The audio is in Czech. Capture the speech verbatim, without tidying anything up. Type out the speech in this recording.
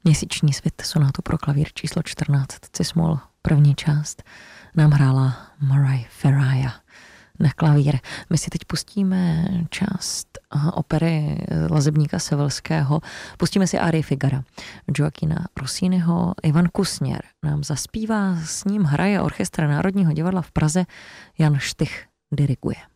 Měsíční svit, sonátu pro klavír číslo čtrnáct, cis-moll, první část, nám hrála Mariah Ferraya na klavír. My si teď pustíme část opery Lazebníka Sevelského, pustíme si Arii Figara, Joaquina Rossiniho. Ivan Kusněr nám zaspívá, s ním hraje Orchestr Národního divadla v Praze, Jan Štych diriguje.